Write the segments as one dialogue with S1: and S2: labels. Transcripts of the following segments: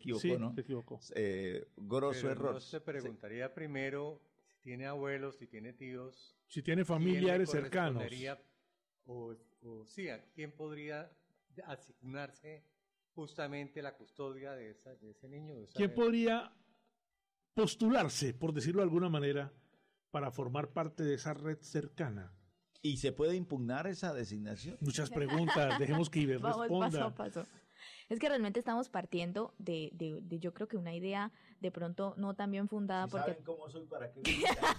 S1: equivocó,
S2: Sí,
S1: ¿no?
S2: se equivocó.
S1: Grosso
S3: Pero
S1: error.
S3: no se preguntaría primero si tiene abuelos, si tiene tíos,
S2: Si tiene
S3: quién le
S2: familiares cercanos.
S3: correspondería, o sí, a quién podría asignarse justamente la custodia de ese niño. De esa
S2: ¿Quién
S3: bebé.
S2: podría postularse, por decirlo de alguna manera, para formar parte de esa red cercana?
S1: ¿Y se puede impugnar esa designación?
S2: Muchas preguntas, dejemos que Iber
S4: Vamos
S2: responda.
S4: paso a paso. Es que realmente estamos partiendo de yo creo que una idea de pronto no tan bien fundada,
S1: Si
S4: porque
S1: saben cómo soy, ¿para qué?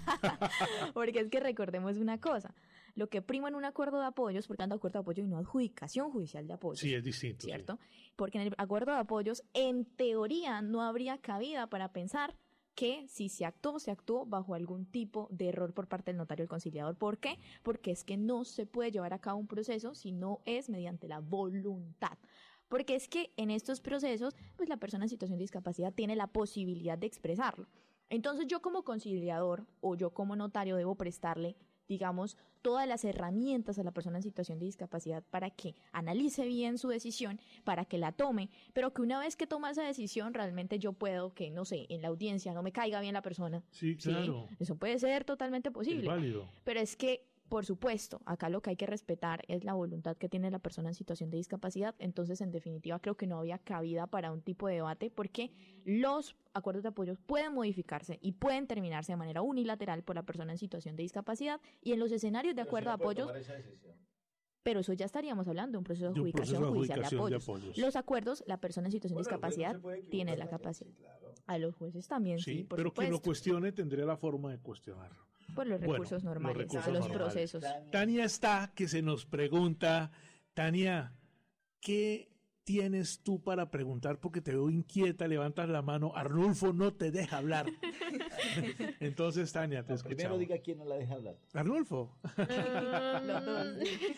S4: porque es que recordemos una cosa, lo que prima en un acuerdo de apoyos, porque ando acuerdo de apoyo y no adjudicación judicial de apoyos.
S2: Sí, es distinto.
S4: ¿Cierto? Porque en el acuerdo de apoyos, en teoría, no habría cabida para pensar que si se actuó bajo algún tipo de error por parte del notario o el conciliador. ¿Por qué? Porque es que no se puede llevar a cabo un proceso si no es mediante la voluntad. Porque es que en estos procesos, pues la persona en situación de discapacidad tiene la posibilidad de expresarlo. Entonces yo como conciliador o yo como notario debo prestarle, digamos, todas las herramientas a la persona en situación de discapacidad para que analice bien su decisión, para que la tome, pero que una vez que toma esa decisión realmente yo puedo que, no sé, en la audiencia no me caiga bien la persona.
S2: Sí, claro.
S4: ¿Sí? Eso puede ser totalmente posible.
S2: Es válido.
S4: Pero es que, por supuesto, acá lo que hay que respetar es la voluntad que tiene la persona en situación de discapacidad. Entonces, en definitiva, creo que no había cabida para un tipo de debate porque los acuerdos de apoyo pueden modificarse y pueden terminarse de manera unilateral por la persona en situación de discapacidad, y en los escenarios de acuerdo de apoyos, pero eso ya estaríamos hablando de un proceso de
S2: De un proceso
S4: adjudicación
S2: de
S4: judicial de
S2: adjudicación
S4: apoyos.
S2: de apoyos.
S4: Los acuerdos, la persona en situación de discapacidad tiene la capacidad.
S1: Sí, claro.
S4: A los jueces también, sí, por
S2: pero quien lo
S4: supuesto.
S2: cuestione tendría la forma de cuestionarlo.
S4: Por los
S2: Bueno,
S4: recursos normales,
S2: los recursos
S4: de los
S2: normales.
S4: procesos.
S2: Tania está, que se nos pregunta, Tania, ¿qué tienes tú para preguntar? Porque te veo inquieta, levantas la mano, Arnulfo no te deja hablar. Entonces, Tania, te escuchamos.
S1: Primero diga quién no la deja hablar.
S2: Arnulfo.
S4: Los dos.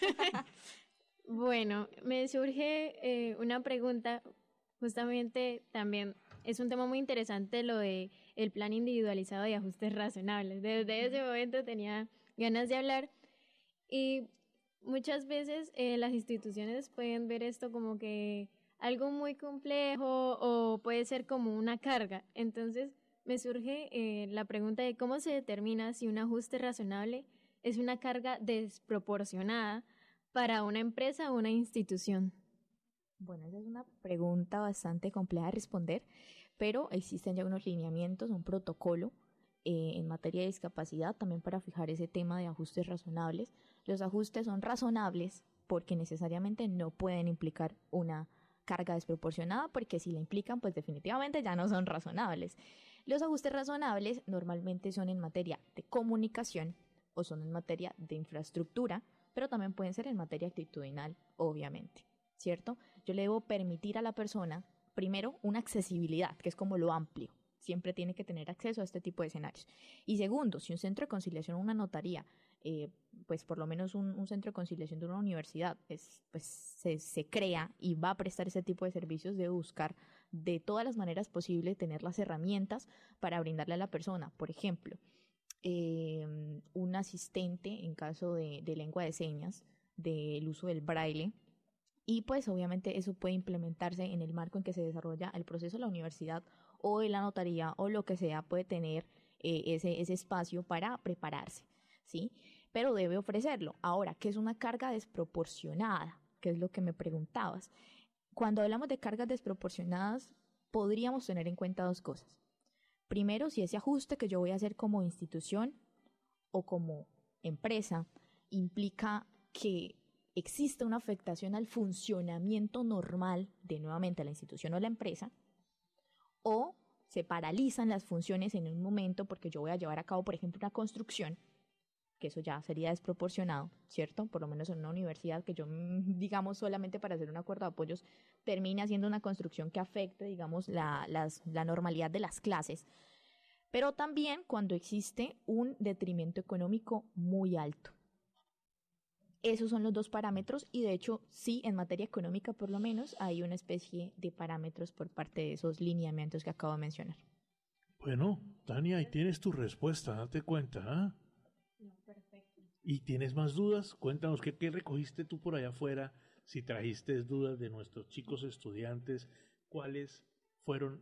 S5: Bueno, me surge una pregunta, justamente también es un tema muy interesante lo de el plan individualizado de ajustes razonables. Desde ese momento tenía ganas de hablar y muchas veces las instituciones pueden ver esto como que algo muy complejo o puede ser como una carga. Entonces me surge la pregunta de cómo se determina si un ajuste razonable es una carga desproporcionada para una empresa o una institución.
S4: Bueno, esa es una pregunta bastante compleja de responder, pero existen ya unos lineamientos, un protocolo en materia de discapacidad también para fijar ese tema de ajustes razonables. Los ajustes son razonables porque necesariamente no pueden implicar una carga desproporcionada, porque si la implican, pues definitivamente ya no son razonables. Los ajustes razonables normalmente son en materia de comunicación o son en materia de infraestructura, pero también pueden ser en materia actitudinal, obviamente. ¿Cierto? Yo le debo permitir a la persona, primero, una accesibilidad, que es como lo amplio. Siempre tiene que tener acceso a este tipo de escenarios. Y segundo, si un centro de conciliación o una notaría, pues por lo menos un centro de conciliación de una universidad, se crea y va a prestar ese tipo de servicios, debe buscar de todas las maneras posibles tener las herramientas para brindarle a la persona. Por ejemplo, un asistente en caso de lengua de señas, del uso del braille. Y pues obviamente eso puede implementarse en el marco en que se desarrolla el proceso de la universidad o de la notaría o lo que sea, puede tener ese espacio para prepararse, ¿sí? Pero debe ofrecerlo. Ahora, ¿qué es una carga desproporcionada? ¿Qué es lo que me preguntabas? Cuando hablamos de cargas desproporcionadas, podríamos tener en cuenta dos cosas. Primero, si ese ajuste que yo voy a hacer como institución o como empresa implica que existe una afectación al funcionamiento normal de nuevamente la institución o la empresa, o se paralizan las funciones en un momento porque yo voy a llevar a cabo, por ejemplo, una construcción, que eso ya sería desproporcionado, ¿cierto? Por lo menos en una universidad que yo, digamos, solamente para hacer un acuerdo de apoyos, termine haciendo una construcción que afecte, digamos, la normalidad de las clases. Pero también cuando existe un detrimento económico muy alto. Esos son los dos parámetros y de hecho sí, en materia económica por lo menos hay una especie de parámetros por parte de esos lineamientos que acabo de mencionar.
S2: Bueno, Tania, ahí tienes tu respuesta, date cuenta, ¿ah?
S5: No, perfecto.
S2: ¿Y tienes más dudas? Cuéntanos, ¿qué recogiste tú por allá afuera? Si trajiste dudas de nuestros chicos estudiantes, ¿cuáles fueron